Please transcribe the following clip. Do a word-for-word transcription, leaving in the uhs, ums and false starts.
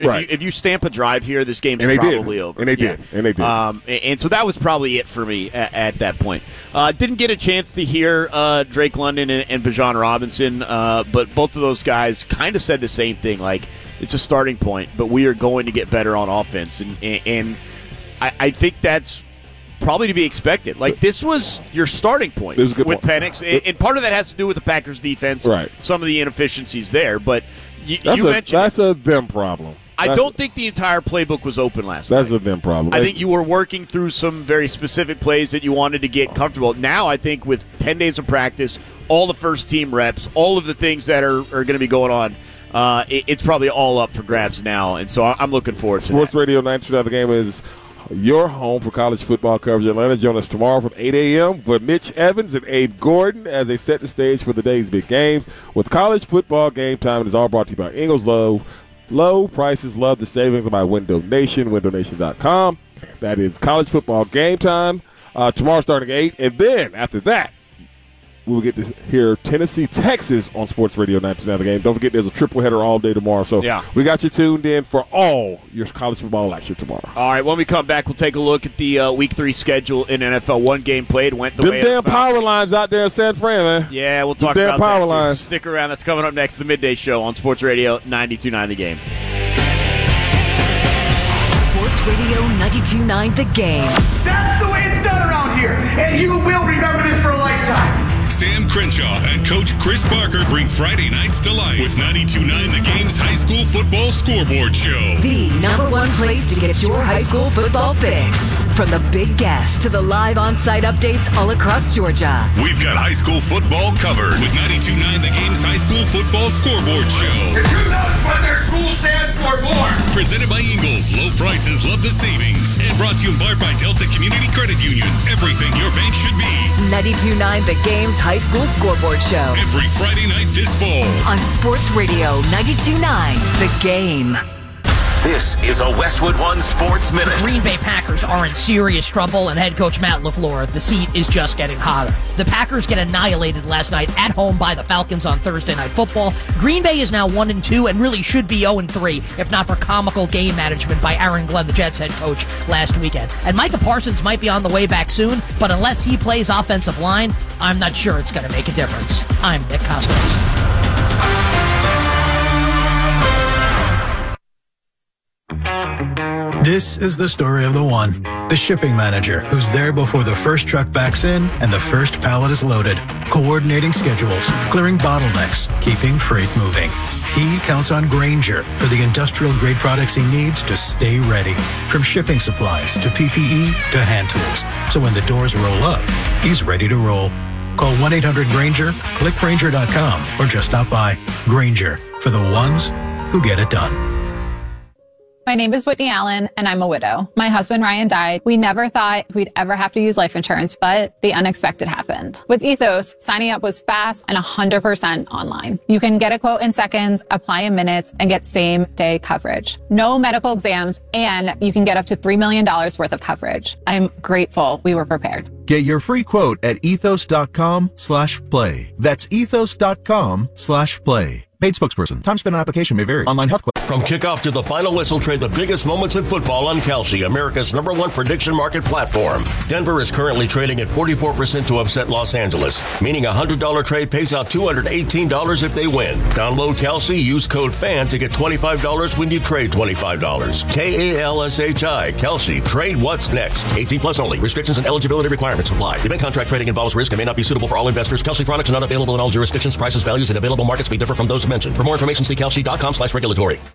If, right. you, if you stamp a drive here, this game's and probably did. over. And they yeah. did. And they did. Um, and, and so that was probably it for me at, at that point. Uh, didn't get a chance to hear uh, Drake London and, and Bijan Robinson, uh, but both of those guys kind of said the same thing. Like, it's a starting point, but we are going to get better on offense. And, and, and I, I think that's probably to be expected. Like, this was your starting point with Penix, and, and part of that has to do with the Packers' defense, right. some of the inefficiencies there. But you, that's you a, mentioned that's a them problem. I that's don't think the entire playbook was open last that's night. That's a them problem. I that's, think you were working through some very specific plays that you wanted to get comfortable. Now, I think with ten days of practice, all the first-team reps, all of the things that are, are going to be going on, uh, it, it's probably all up for grabs now. And so I'm looking forward to Sports that. Radio ninety-two point nine The Game is your home for college football coverage. Atlanta, join us tomorrow from eight a.m. with Mitch Evans and Abe Gordon as they set the stage for the day's big games. With college football game time, it is all brought to you by Ingalls Low. Low prices, love the savings by Window Nation, window nation dot com. That is college football game time. Uh, tomorrow starting at eight. And then after that, we will get to hear Tennessee, Texas on Sports Radio ninety-two point nine The Game. Don't forget there's a triple header all day tomorrow. So yeah. we got you tuned in for all your college football action tomorrow. All right, when we come back, we'll take a look at the uh, Week three schedule in N F L. One game played went the Them way damn of the power lines out there in San Fran, man. Yeah, we'll talk Them about damn power that, too. lines. Stick around. That's coming up next, the Midday Show on Sports Radio ninety-two point nine The Game. Sports Radio ninety-two point nine The Game. That's the way it's done around here, and you will remember this for a lifetime. Sam Crenshaw and Coach Chris Barker bring Friday nights to life with ninety-two point nine The Game's High School Football Scoreboard Show. The number one place to get your high school football fix. From the big guests to the live on-site updates all across Georgia. We've got high school football covered with ninety-two point nine The Game's High School Football Scoreboard Show. Did you notice what their school stands for more? Presented by Ingalls. Low prices, love the savings. And brought to you in part by Delta Community Credit Union. Everything your bank should be. ninety-two point nine The Game's High School Scoreboard Show. Every Friday night this fall. On Sports Radio ninety-two point nine The Game. This is a Westwood One Sports Minute. The Green Bay Packers are in serious trouble, and head coach Matt LaFleur, the seat is just getting hotter. The Packers get annihilated last night at home by the Falcons on Thursday Night Football. Green Bay is now one and two and really should be oh and three if not for comical game management by Aaron Glenn, the Jets head coach, last weekend. And Micah Parsons might be on the way back soon, but unless he plays offensive line, I'm not sure it's going to make a difference. I'm Nick Costos. This is the story of the one, the shipping manager who's there before the first truck backs in and the first pallet is loaded, coordinating schedules, clearing bottlenecks, keeping freight moving. He counts on Grainger for the industrial-grade products he needs to stay ready, from shipping supplies to P P E to hand tools. So when the doors roll up, he's ready to roll. Call one eight hundred Grainger, click Grainger dot com, or just stop by. Grainger, for the ones who get it done. My name is Whitney Allen, and I'm a widow. My husband, Ryan, died. We never thought we'd ever have to use life insurance, but the unexpected happened. With Ethos, signing up was fast and one hundred percent online. You can get a quote in seconds, apply in minutes, and get same-day coverage. No medical exams, and you can get up to three million dollars worth of coverage. I'm grateful we were prepared. Get your free quote at ethos dot com slash play. That's ethos dot com slash play. Paid spokesperson. Time spent on application may vary. Online health. From kickoff to the final whistle, trade the biggest moments in football on Kalshi, America's number one prediction market platform. Denver is currently trading at forty-four percent to upset Los Angeles, meaning a one hundred dollars trade pays out two hundred eighteen dollars if they win. Download Kalshi, use code FAN to get twenty-five dollars when you trade twenty-five dollars. K A L S H I, Kalshi. Trade what's next. eighteen plus only. Restrictions and eligibility requirements apply. Event contract trading involves risk and may not be suitable for all investors. Kalshi products are not available in all jurisdictions. Prices, values, and available markets may differ from those mentioned. For more information, see kalshi dot com slash regulatory.